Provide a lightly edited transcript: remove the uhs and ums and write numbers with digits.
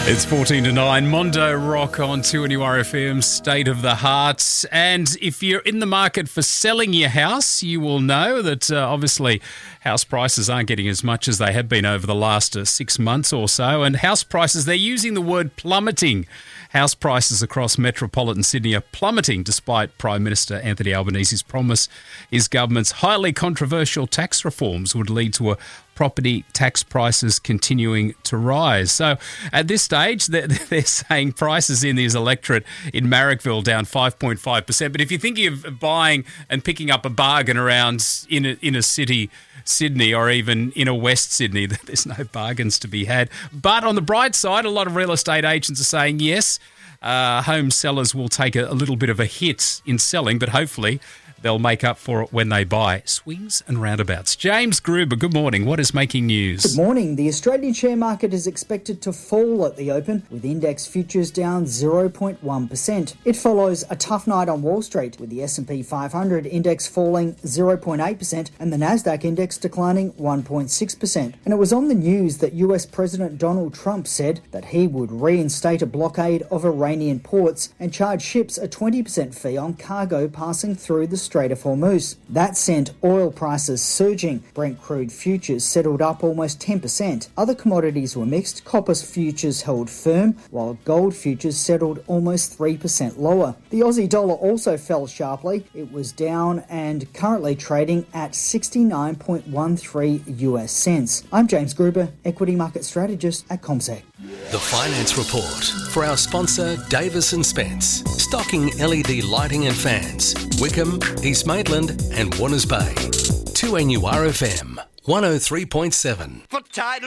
It's 14 to 9, Mondo Rock on 2NURFM, State of the Heart. And if you're in the market for selling your house, you will know that obviously house prices aren't getting as much as they have been over the last 6 months or so. And house prices, they're using the word plummeting. House prices across metropolitan Sydney are plummeting despite Prime Minister Anthony Albanese's promise his government's highly controversial tax reforms would lead to property tax prices continuing to rise. So at this stage, they're saying prices in his electorate in Marrickville down 5.5%. But if you're thinking of buying and picking up a bargain around in a city, Sydney, or even in a West Sydney, there's no bargains to be had. But on the bright side, a lot of real estate agents are saying yes, home sellers will take a little bit of a hit in selling, but hopefully they'll make up for it when they buy. Swings and roundabouts. James Gruber, good morning. What is making news? Good morning. The Australian share market is expected to fall at the open, with index futures down 0.1%. It follows a tough night on Wall Street, with the S&P 500 index falling 0.8% and the Nasdaq index declining 1.6%. And it was on the news that US President Donald Trump said that he would reinstate a blockade of Iranian ports and charge ships a 20% fee on cargo passing through the Strait of Hormuz. That sent oil prices surging. Brent crude futures settled up almost 10%. Other commodities were mixed. Copper futures held firm, while gold futures settled almost 3% lower. The Aussie dollar also fell sharply. It was down and currently trading at 69.13 US cents. I'm James Gruber, Equity Market Strategist at CommSec. The Finance Report for our sponsor Davis & Spence, stocking LED lighting and fans, Wickham, East Maitland and Warners Bay. 2NURFM 103.7.